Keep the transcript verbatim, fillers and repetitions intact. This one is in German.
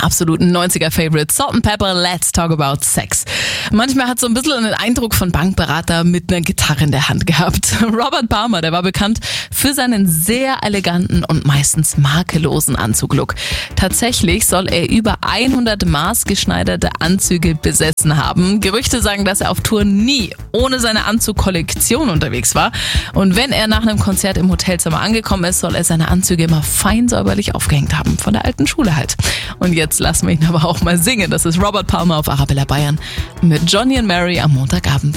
absoluten neunziger-Favorites. Salt and Pepper, Let's Talk About Sex. Manchmal hat so ein bisschen einen Eindruck von Bankberater mit einer Gitarre in der Hand gehabt. Robert Palmer, der war bekannt für seinen sehr eleganten und meistens makellosen Anzuglook. Tatsächlich soll er über hundert maßgeschneiderte Anzüge besessen haben. Gerüchte sagen, dass er auf Tour nie ohne seine Anzugkollektion unterwegs war. Und wenn er nach einem Konzert im Hotelzimmer angekommen ist, soll er seine Anzüge immer fein säuberlich aufgehängt haben. Von der alten Schule halt. Und jetzt lassen wir ihn aber auch mal singen. Das ist Robert Palmer auf Arabella Bayern mit Johnny and Mary am Montagabend.